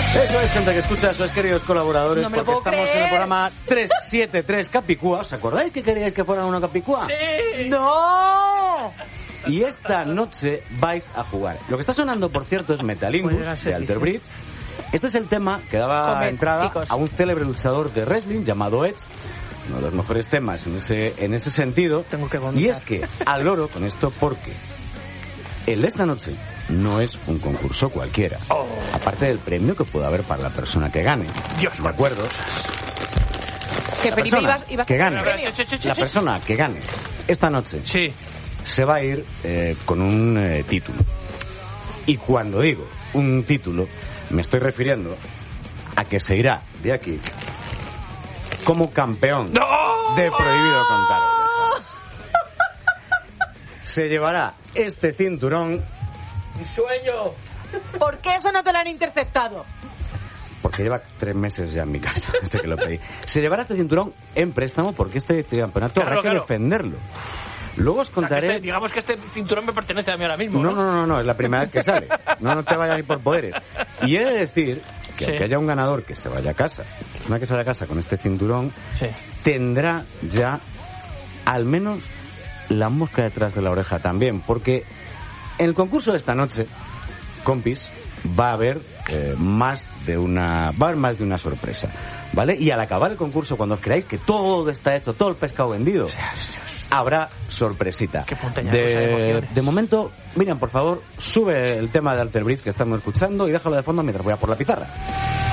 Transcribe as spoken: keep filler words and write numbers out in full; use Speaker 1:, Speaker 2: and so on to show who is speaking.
Speaker 1: Eso es, gente que escucha, eso es, queridos colaboradores,
Speaker 2: no me
Speaker 1: porque estamos
Speaker 2: creer.
Speaker 1: en el programa trescientos setenta y tres Capicúa. ¿Os acordáis que queríais que fuera una Capicúa?
Speaker 2: ¡Sí! ¡No!
Speaker 1: Y esta noche vais a jugar. Lo que está sonando, por cierto, es Metalingus, de Alter Bridge. Este es el tema que daba
Speaker 2: Comed,
Speaker 1: entrada
Speaker 2: chicos.
Speaker 1: a un célebre luchador de wrestling llamado Edge. Uno de los mejores temas en ese, en ese sentido.
Speaker 2: Tengo que vomitar.
Speaker 1: Y es que, al loro con esto, porque el de esta noche no es un concurso cualquiera.
Speaker 2: Oh.
Speaker 1: Aparte del premio que pueda haber para la persona que gane.
Speaker 2: Dios,
Speaker 1: ¿de acuerdo?
Speaker 2: Que
Speaker 1: La
Speaker 2: Felipe
Speaker 1: persona
Speaker 2: ibas, ibas
Speaker 1: que
Speaker 2: a
Speaker 1: gane,
Speaker 2: hacer el premio.
Speaker 1: la persona que gane esta noche
Speaker 3: Sí.
Speaker 1: se va a ir eh, con un eh, título. Y cuando digo un título, me estoy refiriendo a que se irá de aquí como campeón
Speaker 3: ¡No!
Speaker 1: de Prohibido Contar. Se llevará este cinturón
Speaker 3: ¡Mi sueño!
Speaker 2: ¿Por qué eso no te lo han interceptado?
Speaker 1: porque lleva tres meses ya en mi casa desde que lo pedí. Se llevará este cinturón en préstamo porque este campeonato
Speaker 3: Claro,
Speaker 1: habrá que
Speaker 3: claro.
Speaker 1: defenderlo. Luego os
Speaker 3: O sea, que
Speaker 1: contaré...
Speaker 3: este- digamos que este cinturón me pertenece a mí ahora mismo.
Speaker 1: No,
Speaker 3: No,
Speaker 1: no, no, no, es la primera vez que sale. No, no te vayas ni por poderes. Y he de decir que
Speaker 3: Sí.
Speaker 1: aunque haya un ganador que se vaya a casa, una que se vaya a casa con este cinturón,
Speaker 3: Sí.
Speaker 1: tendrá ya al menos la mosca detrás de la oreja también, porque en el concurso de esta noche, compis, va a haber eh, más de una va a haber más de una sorpresa, ¿vale? Y al acabar el concurso, cuando os creáis que todo está hecho, todo el pescado vendido, habrá sorpresita.
Speaker 3: Qué montaña rusa de
Speaker 1: De,
Speaker 3: emociones.
Speaker 1: de momento, Miriam, por favor, sube el tema de Alter Bridge que estamos escuchando y déjalo de fondo mientras voy a por la pizarra.